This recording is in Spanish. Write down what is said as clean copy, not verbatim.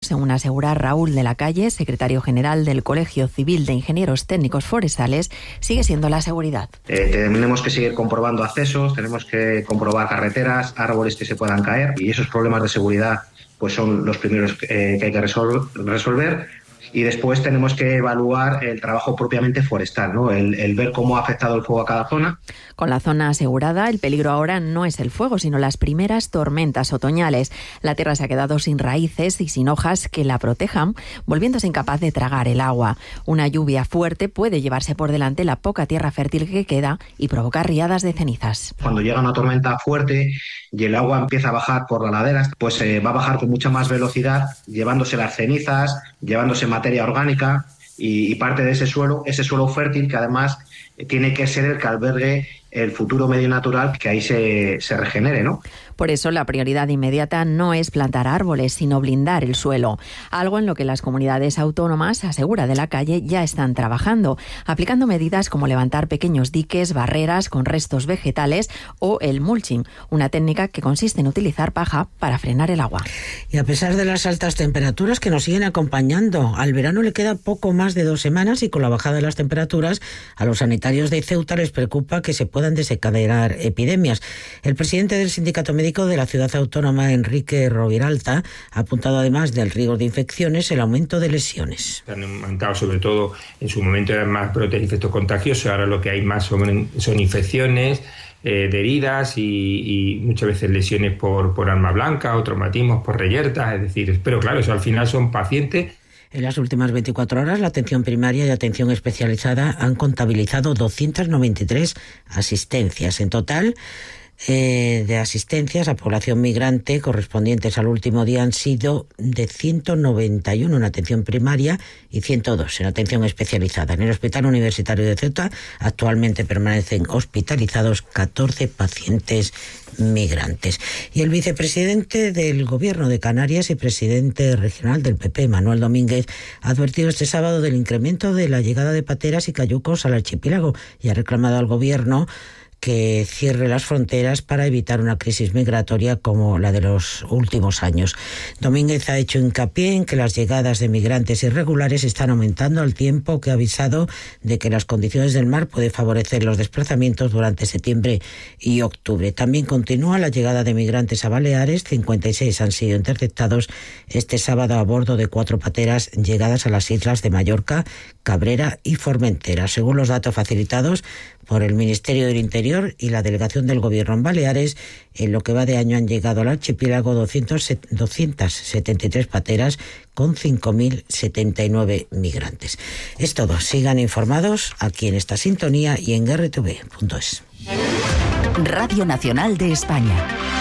según asegura Raúl de la Calle, secretario general del Colegio Civil de Ingenieros Técnicos Forestales, sigue siendo la seguridad. Tenemos que seguir comprobando accesos, tenemos que comprobar carreteras, árboles que se puedan caer, y esos problemas de seguridad pues son los primeros que hay que resolver. Y después tenemos que evaluar el trabajo propiamente forestal, ¿no? El ver cómo ha afectado el fuego a cada zona. Con la zona asegurada, el peligro ahora no es el fuego, sino las primeras tormentas otoñales. La tierra se ha quedado sin raíces y sin hojas que la protejan, volviéndose incapaz de tragar el agua. Una lluvia fuerte puede llevarse por delante la poca tierra fértil que queda y provocar riadas de cenizas. Cuando llega una tormenta fuerte y el agua empieza a bajar por las laderas, pues va a bajar con mucha más velocidad, llevándose las cenizas, llevándose materia orgánica y parte de ese suelo fértil que además tiene que ser el que albergue el futuro medio natural que ahí se regenere, ¿no? Por eso la prioridad inmediata no es plantar árboles, sino blindar el suelo, algo en lo que las comunidades autónomas, asegura de la Calle, ya están trabajando, aplicando medidas como levantar pequeños diques, barreras con restos vegetales o el mulching, una técnica que consiste en utilizar paja para frenar el agua. Y a pesar de las altas temperaturas que nos siguen acompañando, al verano le queda poco más de 2 semanas y con la bajada de las temperaturas a los sanitarios de Ceuta les preocupa que se puedan desencadenar epidemias. El presidente del Sindicato Médico de la ciudad autónoma, Enrique Roviralta, ha apuntado además del riesgo de infecciones el aumento de lesiones. Han aumentado, sobre todo en su momento eran más brotes y efectos contagiosos, ahora lo que hay más son infecciones de heridas y muchas veces lesiones por arma blanca o traumatismos por reyertas, es decir, pero claro, eso al final son pacientes. En las últimas 24 horas, la atención primaria y atención especializada han contabilizado 293 asistencias. En total, de asistencias a población migrante correspondientes al último día han sido de 191 en atención primaria y 102 en atención especializada. En el Hospital Universitario de Ceuta actualmente permanecen hospitalizados 14 pacientes migrantes. Y el vicepresidente del Gobierno de Canarias y presidente regional del PP, Manuel Domínguez, ha advertido este sábado del incremento de la llegada de pateras y cayucos al archipiélago y ha reclamado al Gobierno que cierre las fronteras para evitar una crisis migratoria como la de los últimos años. Domínguez ha hecho hincapié en que las llegadas de migrantes irregulares están aumentando al tiempo que ha avisado de que las condiciones del mar pueden favorecer los desplazamientos durante septiembre y octubre. También continúa la llegada de migrantes a Baleares. 56 han sido interceptados este sábado a bordo de 4 pateras llegadas a las islas de Mallorca, Cabrera y Formentera. Según los datos facilitados por el Ministerio del Interior y la Delegación del Gobierno en Baleares, en lo que va de año han llegado al archipiélago 273 pateras con 5.079 migrantes. Es todo. Sigan informados aquí en esta sintonía y en grtv.es. Radio Nacional de España.